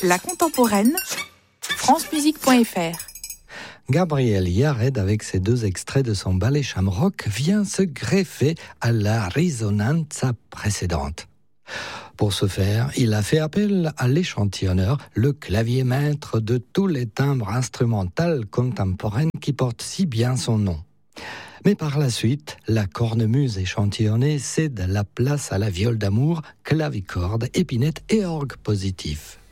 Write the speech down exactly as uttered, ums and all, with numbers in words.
La contemporaine, france musique point f r. Gabriel Yared, avec ses deux extraits de son ballet Shamrock, vient se greffer à la risonanza précédente. Pour ce faire, il a fait appel à l'échantillonneur, le clavier maître de tous les timbres instrumentaux contemporains qui portent si bien son nom. Mais par la suite, la cornemuse échantillonnée cède la place à la viole d'amour, clavicorde, épinette et orgue positif.